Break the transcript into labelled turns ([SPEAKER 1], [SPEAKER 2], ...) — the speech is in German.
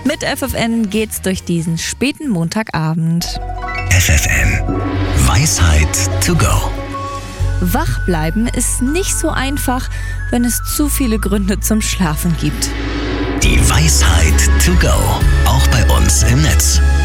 [SPEAKER 1] Mit FFN geht's durch diesen späten Montagabend.
[SPEAKER 2] FFN Weisheit to go.
[SPEAKER 1] Wach bleiben ist nicht so einfach, wenn es zu viele Gründe zum Schlafen gibt.
[SPEAKER 2] Die Weisheit to go. Auch bei uns im Netz.